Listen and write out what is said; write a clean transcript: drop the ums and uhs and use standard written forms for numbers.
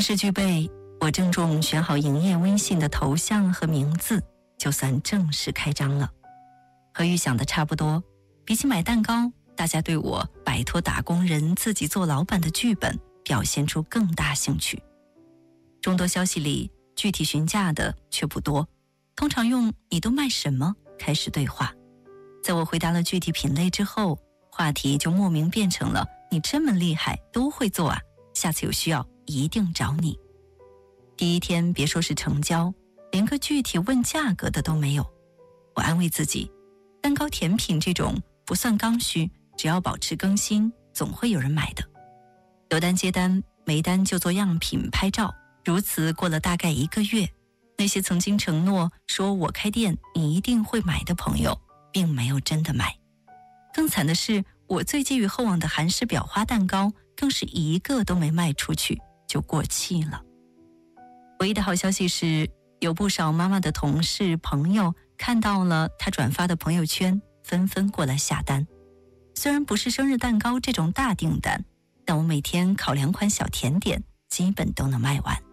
事俱备，我郑重选好营业微信的头像和名字，就算正式开张了。和预想的差不多，比起买蛋糕，大家对我摆脱打工人自己做老板的剧本表现出更大兴趣。众多消息里，具体询价的却不多，通常用你都卖什么开始对话。在我回答了具体品类之后，话题就莫名变成了你这么厉害都会做啊，下次有需要一定找你。第一天别说是成交，连个具体问价格的都没有。我安慰自己，蛋糕甜品这种不算刚需，只要保持更新，总会有人买的。有单接单，没单就做样品拍照，如此过了大概1个月，那些曾经承诺说我开店你一定会买的朋友，并没有真的买。更惨的是，我最寄予厚望的韩式裱花蛋糕更是一个都没卖出去就过气了。唯一的好消息是，有不少妈妈的同事朋友看到了她转发的朋友圈，纷纷过来下单。虽然不是生日蛋糕这种大订单，但我每天烤2款小甜点基本都能卖完。